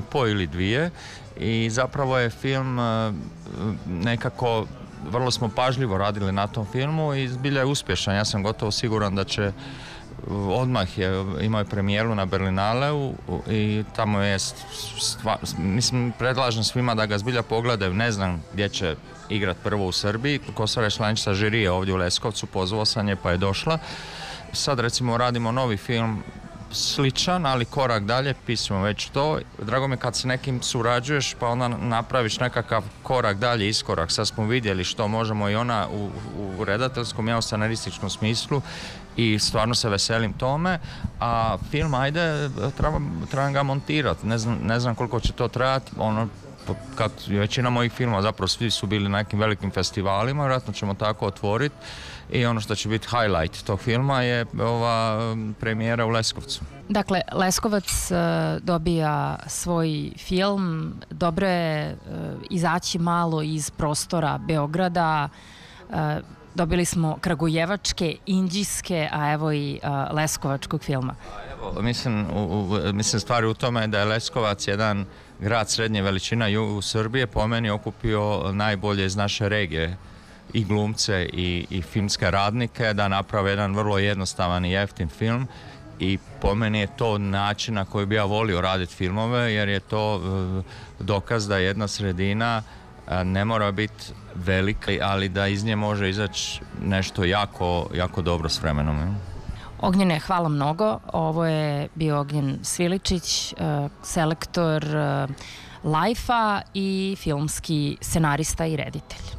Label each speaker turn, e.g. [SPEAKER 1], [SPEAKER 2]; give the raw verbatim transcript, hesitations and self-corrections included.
[SPEAKER 1] po ili dvije i zapravo je film nekako, vrlo smo pažljivo radili na tom filmu i zbilja je uspješan. Ja sam gotovo siguran da će odmah je, imao je premijeru na Berlinaleu i tamo je stvar, mislim, predlažem svima da ga zbilja pogledaju. Ne znam gdje će igrat prvo u Srbiji. Kosora Šlanjica žiri je ovdje u Leskovcu, pozvao sam je pa je došla. Sad recimo radimo novi film sličan, ali korak dalje, pismo već to. Drago mi je kad s nekim surađuješ pa onda napraviš nekakav korak dalje, iskorak. Sad smo vidjeli što možemo i ona u, u redateljskom, ja u scenarističkom smislu i stvarno se veselim tome, a film, ajde, trebam, trebam ga montirati, ne znam, ne znam koliko će to trajati, ono, kad većina mojih filmova, zapravo svi su bili na nekim velikim festivalima, vjerojatno ćemo tako otvoriti i ono što će biti highlight tog filma je ova premijera u Leskovcu.
[SPEAKER 2] Dakle, Leskovac dobija svoj film, dobro je izaći malo iz prostora Beograda, dobili smo kragujevačke, inđijske, a evo i uh, leskovačkog filma.
[SPEAKER 1] Evo, mislim, u, u, mislim stvari u tome da je Leskovac jedan grad srednje veličina u Srbije, po meni okupio najbolje iz naše regije i glumce i, i filmske radnike da naprave jedan vrlo jednostavan i jeftin film i po meni je to način na koji bi ja volio raditi filmove jer je to uh, dokaz da jedna sredina ne mora biti velika, ali da iz nje može izaći nešto jako, jako dobro s vremenom.
[SPEAKER 2] Ognjene, hvala mnogo. Ovo je bio Ognjen Sviličić, selektor Lajfa i filmski scenarista i reditelj.